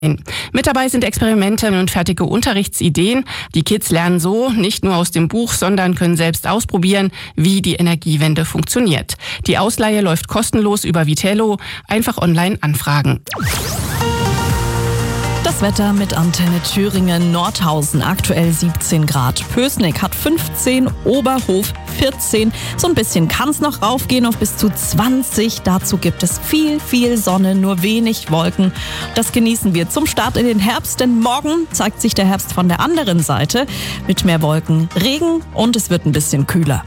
Mit dabei sind Experimente und fertige Unterrichtsideen. Die Kids lernen so nicht nur aus dem Buch, sondern können selbst ausprobieren, wie die Energiewende funktioniert. Die Ausleihe läuft kostenlos über Vitello. Einfach online anfragen. Das Wetter mit Antenne Thüringen. Nordhausen aktuell 17 Grad. Pößneck hat 15, Oberhof 14. So ein bisschen kann es noch raufgehen auf bis zu 20. Dazu gibt es viel Sonne, nur wenig Wolken. Das genießen wir zum Start in den Herbst, denn morgen zeigt sich der Herbst von der anderen Seite mit mehr Wolken, Regen und es wird ein bisschen kühler.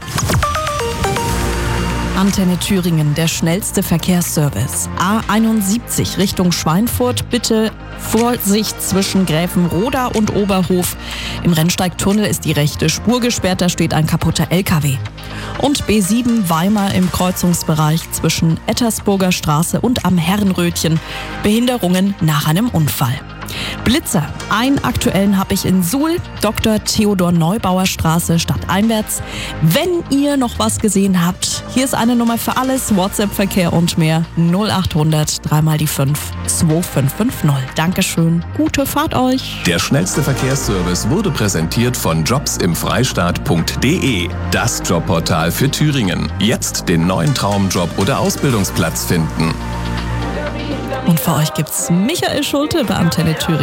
Antenne Thüringen, der schnellste Verkehrsservice. A71 Richtung Schweinfurt, bitte Vorsicht zwischen Gräfenroda und Oberhof. Im Rennsteigtunnel ist die rechte Spur gesperrt, da steht ein kaputter LKW. Und B7 Weimar im Kreuzungsbereich zwischen Ettersburger Straße und am Herrenrötchen. Behinderungen nach einem Unfall. Blitzer. Einen aktuellen habe ich in Suhl, Dr. Theodor Neubauer Straße stadteinwärts. Wenn ihr noch was gesehen habt, hier ist eine Nummer für alles, WhatsApp-Verkehr und mehr. 0800 3 die 5 2550. Dankeschön, gute Fahrt euch. Der schnellste Verkehrsservice wurde präsentiert von jobsimfreistaat.de. Das Jobportal für Thüringen. Jetzt den neuen Traumjob oder Ausbildungsplatz finden. Und für euch gibt's Michael Schulte bei Antenne Thüringen.